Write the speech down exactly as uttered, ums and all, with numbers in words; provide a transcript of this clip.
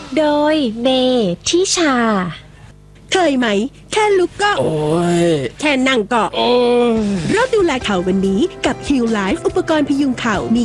โดยเบทิชาเคยไหมแค่ลุกก็โอ้ยแค่นั่งก็โอ้ยเริ่มดูแลเข่าวันนี้กับ Heal Life อุปกรณ์พยุงเข่ามี